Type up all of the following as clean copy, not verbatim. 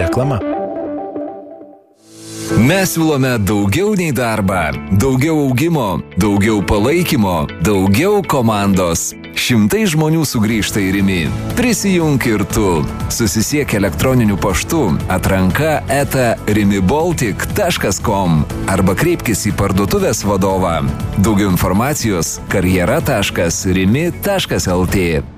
Reklama. Mes siūlome daugiau nei darbą, daugiau augimo, daugiau palaikymo, daugiau komandos. 100 žmonių sugrįžta į Rimi. Prisijunk ir tu. Susisiek elektroniniu paštu atranka@rimibaltic.com arba kreipkis į parduotuvės vadovą. Daugiau informacijos karjera.rimi.lt.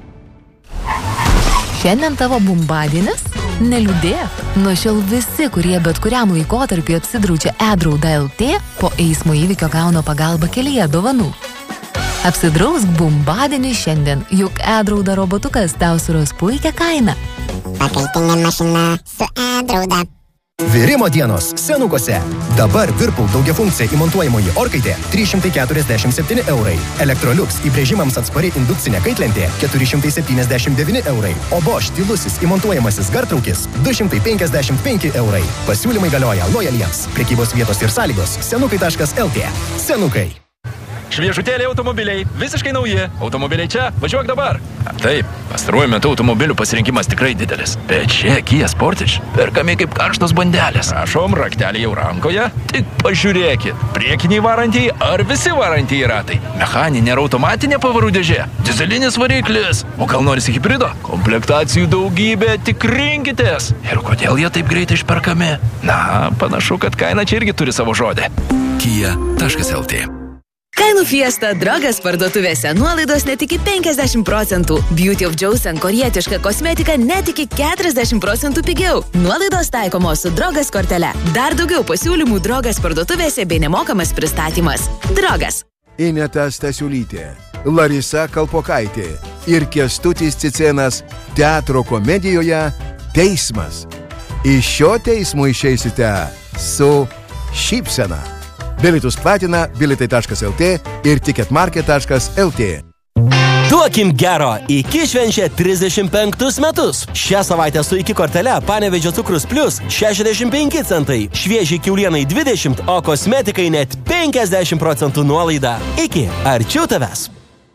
Šiandien tavo bumbadienis? Neliūdėk. Nuo šiol visi, kurie bet kuriam laikotarpiu apsidraudžia e-drauda LT, po eismo įvykio gauna pagalbą kelyje dovanų. Apsidrausk bumbadienį šiandien, juk e-drauda robotukas tau suras puikią kainą. Pakaitinė mašina su e-drauda. Virimo dienos Senukose. Dabar Whirlpool daugiafunkcija įmontuojamoji orkaitė 347 eurai. Electrolux įbrėžimams atspari indukcinė kaitlentė 479 eurai. O Bosch tylusis įmontuojamasis gartraukis 255 eurai. Pasiūlymai galioja lojaliems. Prekybos vietos ir sąlygos senukai.lt. Senukai. Šviežutėliai automobiliai, visiškai nauji. Automobiliai čia, važiuok dabar. Taip, pastaruoju metu automobilių pasirinkimas tikrai didelis. Bet čia Kia Sportage perkami kaip karštos bandelės. Prašom, rakteliai jau rankoje. Tik pažiūrėkit. Priekiniai varantieji ar visi varantieji ratai. Mechaninė ar automatinė pavarų dėžė. Dizelinis variklis. O gal norisi hibrido? Komplektacijų daugybė, tik rinkitės. Ir kodėl jie taip greitai išperkami? Na, panašu, kad kaina čia irgi turi savo žodį. Kia.lt. Kainų fiesta Drogas parduotuvėse. Nuolaidos net iki 50%. Beauty of Joseon korietiška kosmetika net iki 40% pigiau. Nuolaidos taikomos su Drogas kortele. Dar daugiau pasiūlymų Drogas parduotuvėse bei nemokamas pristatymas. Drogas. Ineta Stasiulytė, Larisa Kalpokaitė ir Kęstutis Cicėnas teatro komedijoje Teismas. Iš šio teismo išeisite su šypsena. Bilietus platina bilitai.lt ir ticketmarket.lt. Duokim gero, iki švenčia 35 metus. Šią savaitę su iki kortele Panevėžio cukrus plus 65 centai, švieži kiaulienai 20, o kosmetikai net 50% nuolaida. Iki, arčiau tavęs.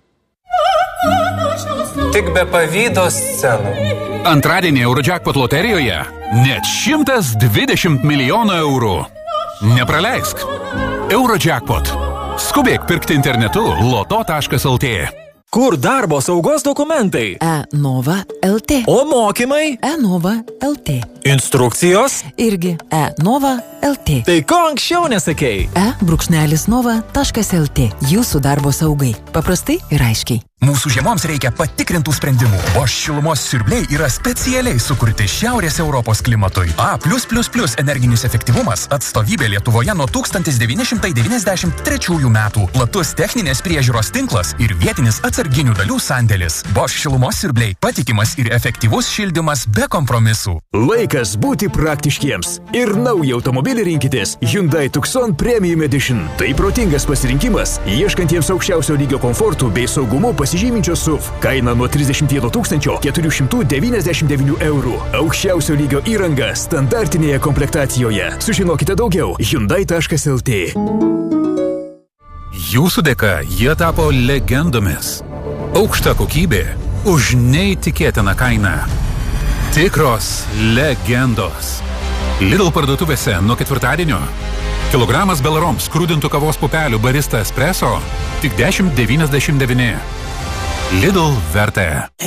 Tik be pavydo scenų. Antradienį Eurojackpot loterijoje net 120 milijonų eurų. Nepraleisk. Eurojackpot. Skubėk pirkti internetu loto.lt. Kur darbo saugos dokumentai? E-Nova LT. O mokymai? E-Nova LT. Instrukcijos? Irgi E-Nova LT. Tai ko anksčiau nesakei? E-Nova.lt. Jūsų darbo saugai. Paprastai ir aiškiai. Mūsų žiemoms reikia patikrintų sprendimų. Bosch šilumos siurbliai yra specialiai sukurti Šiaurės Europos klimatui. A+++ energinis efektyvumas, atstovybė Lietuvoje nuo 1993 metų. Platus techninės priežiūros tinklas ir vietinis atsarginių dalių sandėlis. Bosch šilumos siurbliai, patikimas ir efektyvus šildymas be kompromisų. Laikas būti praktiškiems. Ir naują automobilį rinkitės Hyundai Tucson Premium Edition. Tai protingas pasirinkimas, ieškantiems aukščiausio lygio komfortų bei saugumo pasižyminčios SUV. Kaina nuo 31 499 eurų. Aukščiausio lygio įranga standartinėje komplektacijoje. Sužinokite daugiau Hyundai.lt. Jūsų dėka jie tapo legendomis. Aukšta kokybė už neįtikėtiną kainą. Tikros legendos. Lidl parduotuvėse nuo ketvirtadienio. Kilogramas Belarom skrudintų kavos pupelių barista espresso tik 10,99. Lidl vertė.